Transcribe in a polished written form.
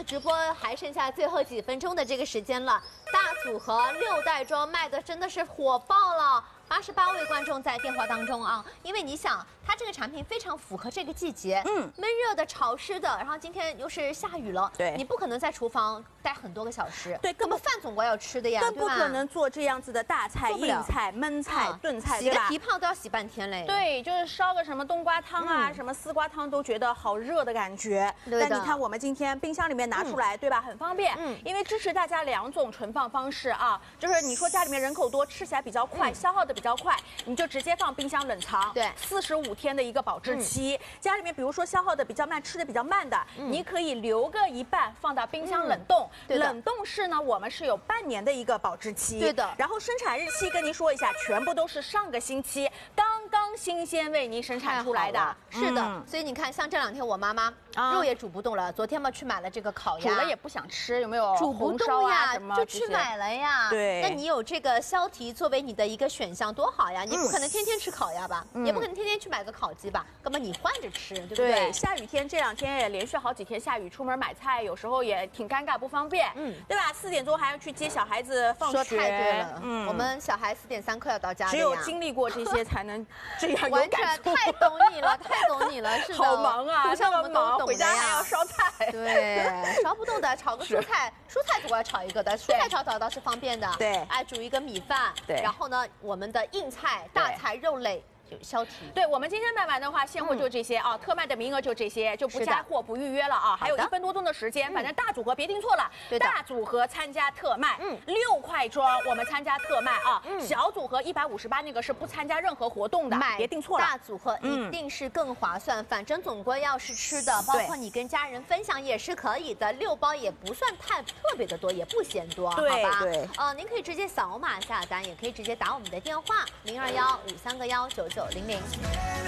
直播还剩下最后几分钟的这个时间了，大组合6袋装卖的真的是火爆了。 88位观众在电话当中啊，因为你想，它这个产品非常符合这个季节，闷热的、潮湿的，然后今天又是下雨了， 对， 你不可能在厨房待很多个小时， 对， 根本饭总归要吃的呀， 更不可能做这样子的大菜、硬菜、焖菜、炖菜， 洗个蹄膀都要洗半天嘞。 对，就是烧个什么冬瓜汤啊、什么丝瓜汤，都觉得好热的感觉。但你看，我们今天冰箱里面拿出来，对吧？很方便，因为支持大家2种存放方式啊，就是你说家里面人口多，吃起来比较快，消耗的比较快，你就直接放冰箱冷藏，对，45天的一个保质期。家里面比如说消耗的比较慢，吃的比较慢的，你可以留个一半放到冰箱冷冻。冷冻室呢，我们是有半年的一个保质期。对的。然后生产日期跟您说一下，全部都是上个星期刚刚新鲜为您生产出来的。 是的。所以你看，像这2天我妈妈肉也煮不动了，昨天嘛去买了这个烤鸭， 煮了也不想吃，有没有？ 煮不动呀，就去买了呀。 对。 那你有这个削蹄作为你的一个选项，多好呀！你不可能天天吃烤鸭吧，也不可能天天去买个烤鸡吧，根本你换着吃，对不对？ 对，下雨天这2天也连续好几天下雨，出门买菜有时候也挺尴尬不方便，对吧？4点钟还要去接小孩子放学。 说太对了，我们小孩4点3刻要到家的呀。 只有经历过这些才能这样有感触。 太懂你了，太懂你了，是的。 好忙啊， 像我们都懂的呀。 回家还要烧菜。 对，烧不动的，炒个蔬菜，蔬菜总要炒一个的，蔬菜炒倒是方便的。对，哎，煮一个米饭，对，然后呢，我们的硬菜、大菜、肉类。 就削蹄。对， 我们今天卖完的话，现货就这些啊，特卖的名额就这些，就不加货不预约了啊，还有1分多钟的时间，反正大组合别订错了，大组合参加特卖，6块装我们参加特卖啊，小组合158那个是不参加任何活动的，别订错了。 大组合一定是更划算，反正总归要是吃的，包括你跟家人分享也是可以的，6包也不算太特别的多，也不嫌多，好吧？对，您可以直接扫码下单，也可以直接打我们的电话0215319900。